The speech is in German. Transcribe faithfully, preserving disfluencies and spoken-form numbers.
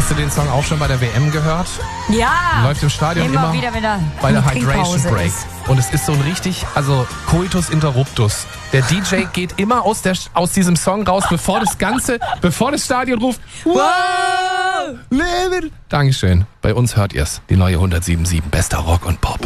Hast du den Song auch schon bei der W M gehört? Ja. Läuft im Stadion immer, immer wieder, wenn er bei der die Hydration Trinkpause Break. ist. Und es ist so ein richtig, also Coitus Interruptus. Der D J geht immer aus, der, aus diesem Song raus, bevor das Ganze, bevor das Stadion ruft. Wow! Leben! Dankeschön. Bei uns hört ihr's. Die neue hundertsieben Komma sieben. Bester Rock und Pop.